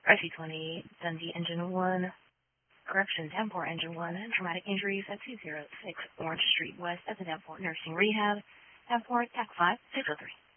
RC-20, Dundee Engine 1, correction, Davenport Engine 1, traumatic injuries at 206 Orange Street West at the Davenport Nursing Rehab, Davenport, TAC 5, 603.